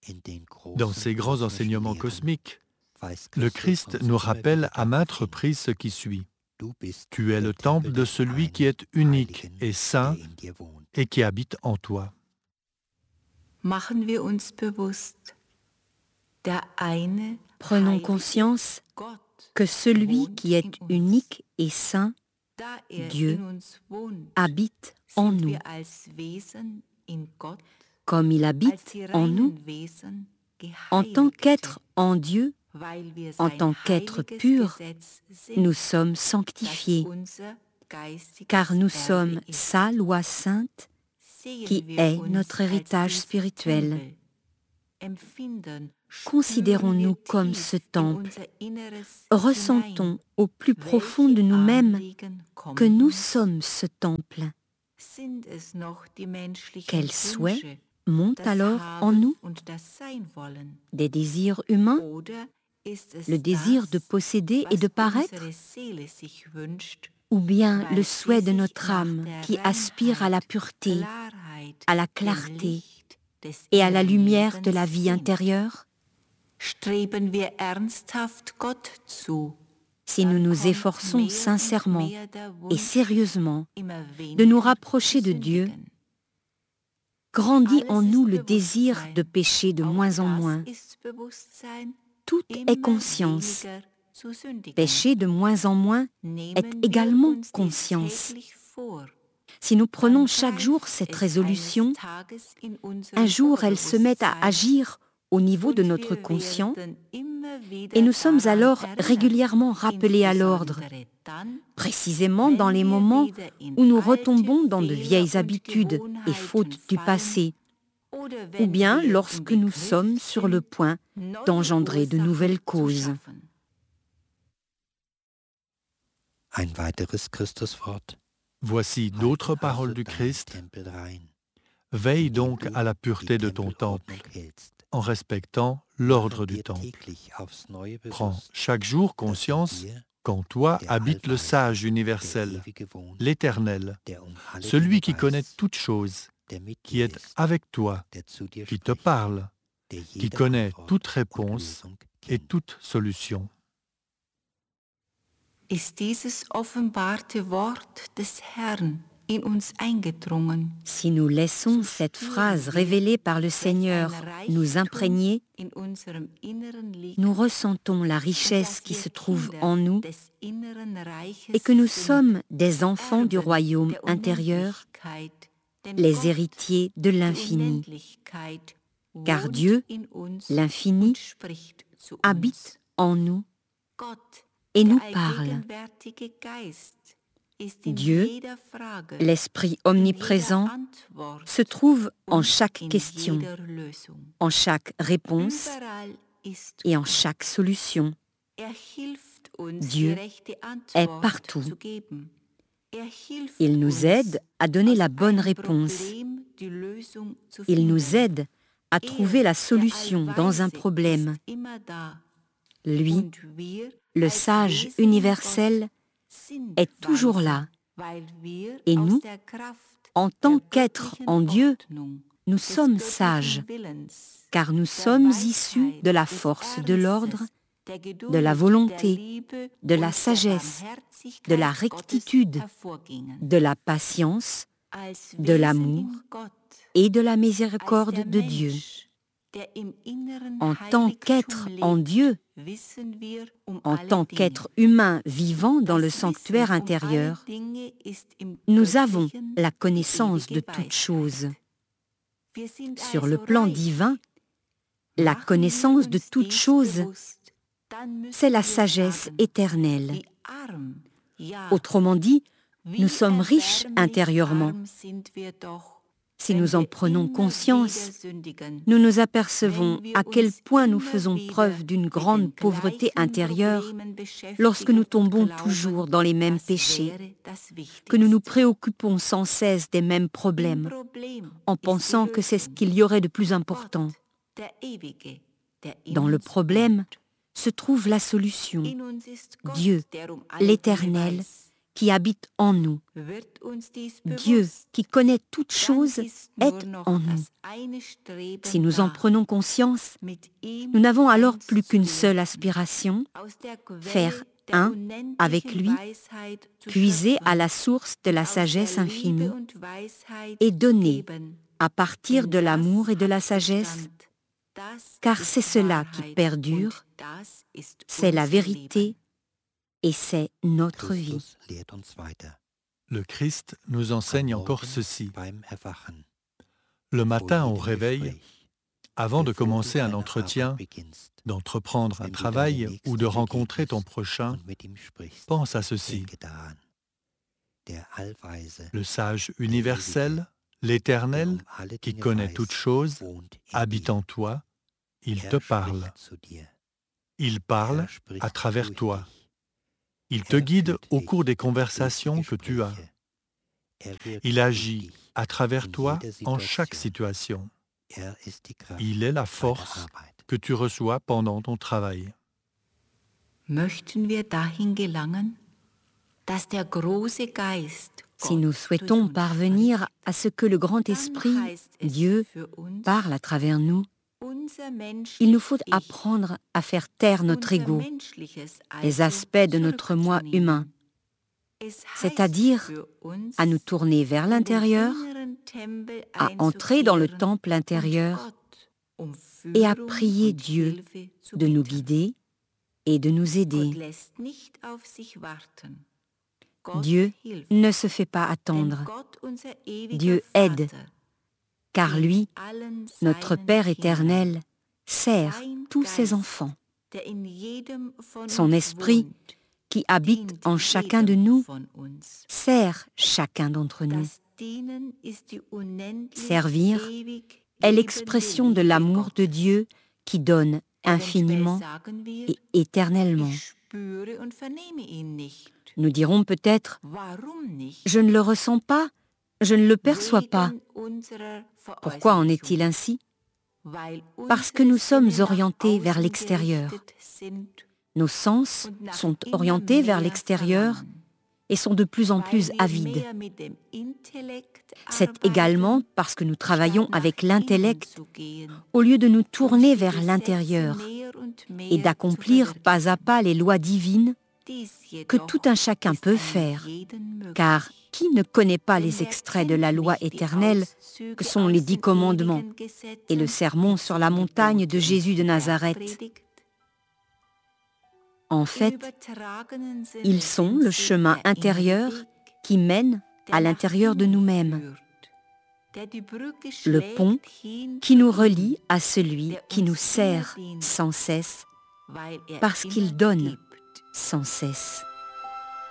Dans ses grands enseignements cosmiques, le Christ nous rappelle à maintes reprises ce qui suit. Tu es le temple de celui qui est unique et saint et qui habite en toi. Prenons conscience que celui qui est unique et saint, Dieu, habite en nous. Comme il habite en nous, en tant qu'être en Dieu, en tant qu'être pur, nous sommes sanctifiés, car nous sommes sa loi sainte, qui est notre héritage spirituel. Considérons-nous comme ce temple. Ressentons au plus profond de nous-mêmes que nous sommes ce temple. Quels souhaits montent alors en nous? Des désirs humains? Le désir de posséder et de paraître? Ou bien le souhait de notre âme qui aspire à la pureté, à la clarté et à la lumière de la vie intérieure? Si nous nous efforçons sincèrement et sérieusement de nous rapprocher de Dieu, grandit en nous le désir de pécher de moins en moins. Tout est conscience. Pécher de moins en moins est également conscience. Si nous prenons chaque jour cette résolution, un jour elle se met à agir au niveau de notre conscient et nous sommes alors régulièrement rappelés à l'ordre, précisément dans les moments où nous retombons dans de vieilles habitudes et fautes du passé, ou bien lorsque nous sommes sur le point d'engendrer de nouvelles causes. Voici d'autres paroles du Christ. Veille donc à la pureté de ton temple, en respectant l'ordre du temple. Prends chaque jour conscience qu'en toi habite le sage universel, l'Éternel, celui qui connaît toutes choses, qui est avec toi, qui te parle, qui connaît toute réponse et toute solution. Ist dieses offenbarte Wort des Herrn in uns eingedrungen. Si nous laissons cette phrase révélée par le Seigneur nous imprégner, nous ressentons la richesse qui se trouve en nous et que nous sommes des enfants du royaume intérieur, les héritiers de l'infini. Car Dieu, l'infini, habite en nous et nous parle. Dieu, l'Esprit omniprésent, se trouve en chaque question, en chaque réponse et en chaque solution. Dieu est partout. Il nous aide à donner la bonne réponse. Il nous aide à trouver la solution dans un problème. Lui, le sage universel, est toujours là. Et nous, en tant qu'êtres en Dieu, nous sommes sages, car nous sommes issus de la force de l'ordre, de la volonté, de la sagesse, de la rectitude, de la patience, de l'amour et de la miséricorde de Dieu. En tant qu'être en Dieu, en tant qu'être humain vivant dans le sanctuaire intérieur, nous avons la connaissance de toutes choses. Sur le plan divin, la connaissance de toutes choses, c'est la sagesse éternelle. Autrement dit, nous sommes riches intérieurement. Si nous en prenons conscience, nous nous apercevons à quel point nous faisons preuve d'une grande pauvreté intérieure lorsque nous tombons toujours dans les mêmes péchés, que nous nous préoccupons sans cesse des mêmes problèmes, en pensant que c'est ce qu'il y aurait de plus important. Dans le problème se trouve la solution, Dieu, l'Éternel, qui habite en nous. Dieu qui connaît toutes choses est en nous. Si nous en prenons conscience, nous n'avons alors plus qu'une seule aspiration, faire un avec lui, puiser à la source de la sagesse infinie et donner à partir de l'amour et de la sagesse, car c'est cela qui perdure, c'est la vérité et c'est notre vie. Le Christ nous enseigne encore ceci. Le matin au réveil, avant de commencer un entretien, d'entreprendre un travail ou de rencontrer ton prochain, pense à ceci. Le sage universel, l'Éternel, qui connaît toutes choses, habite en toi, il te parle. Il parle à travers toi. Il te guide au cours des conversations que tu as. Il agit à travers toi en chaque situation. Il est la force que tu reçois pendant ton travail. Möchten wir dahin gelangen, dass der große Geist, Si nous souhaitons parvenir à ce que le grand esprit, Dieu, parle à travers nous, il nous faut apprendre à faire taire notre ego, les aspects de notre moi humain, c'est-à-dire à nous tourner vers l'intérieur, à entrer dans le temple intérieur et à prier Dieu de nous guider et de nous aider. Dieu ne se fait pas attendre. Dieu aide, car lui, notre Père éternel, sert tous ses enfants. Son esprit, qui habite en chacun de nous, sert chacun d'entre nous. Servir est l'expression de l'amour de Dieu qui donne infiniment et éternellement. Nous dirons peut-être, je ne le ressens pas, je ne le perçois pas. Pourquoi en est-il ainsi? Parce que nous sommes orientés vers l'extérieur. Nos sens sont orientés vers l'extérieur et sont de plus en plus avides. C'est également parce que nous travaillons avec l'intellect au lieu de nous tourner vers l'intérieur et d'accomplir pas à pas les lois divines que tout un chacun peut faire, car qui ne connaît pas les extraits de la loi éternelle que sont les 10 commandements et le sermon sur la montagne de Jésus de Nazareth? En fait, ils sont le chemin intérieur qui mène à l'intérieur de nous-mêmes, le pont qui nous relie à celui qui nous sert sans cesse, parce qu'il donne sans cesse.